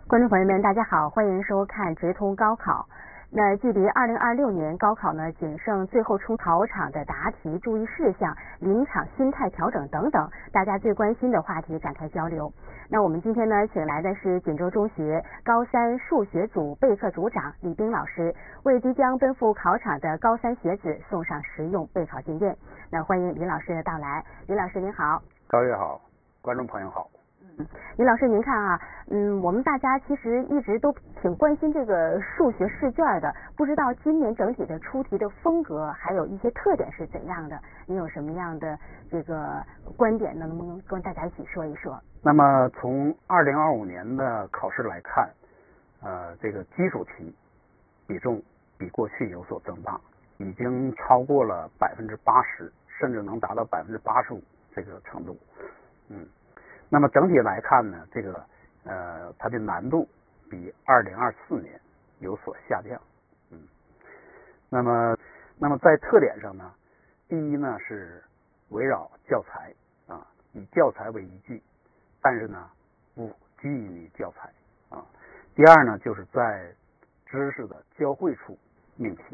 观众朋友们，大家好，欢迎收看直通高考。那距离2026年高考呢，仅剩最后出考场的答题注意事项、临场心态调整等等，大家最关心的话题展开交流。那我们今天呢，请来的是锦州中学高三数学组备课组长李冰老师，为即将奔赴考场的高三学子送上实用备考经验。那欢迎李老师的到来。李老师您好。 高月好，观众朋友好。 李老师您看啊，我们大家其实一直都挺关心这个数学试卷的，不知道今年整体的出题的风格还有一些特点是怎样的？您有什么样的这个观点呢？能不能跟大家一起说一说？ 那么从2025年的考试来看，这个基础题比重比过去有所增大，已经超过了80%，甚至能达到85%这个程度。那么整体来看呢，这个它的难度比2024年有所下降。那么在特点上呢，第一呢是围绕教材以教材为依据，但是呢不拘泥教材第二呢就是在知识的交汇处命题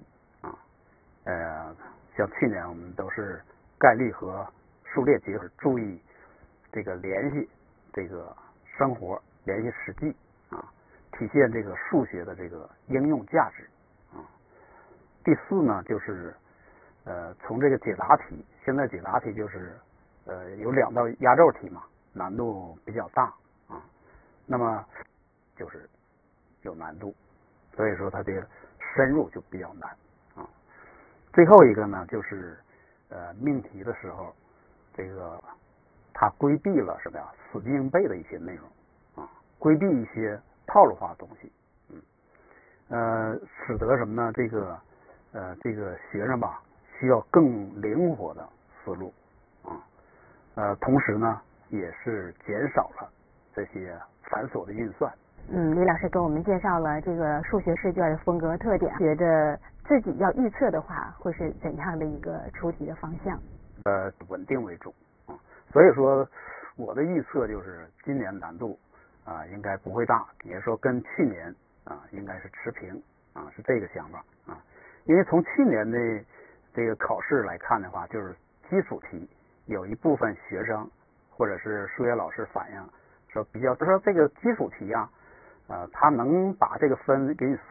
像去年我们都是概率和数列结合，注意这个联系这个生活，联系实际体现这个数学的这个应用价值第四呢就是从这个解答题，现在解答题就是有2道压轴题嘛，难度比较大那么就是有难度，所以说它的深入就比较难最后一个呢就是命题的时候，这个它规避了什么呀？死记硬背的一些内容规避一些套路化的东西使得什么呢？这个学生吧需要更灵活的思路同时呢也是减少了这些繁琐的运算。 李老师给我们介绍了这个数学试卷的风格特点，觉得自己要预测的话，会是怎样的一个出题的方向？ 稳定为主所以说我的预测就是今年难度应该不会大，也就是说跟去年应该是持平是这个想法因为从去年的这个考试来看的话，就是基础题有一部分学生或者是数学老师反映说比较说这个基础题他能把这个分给你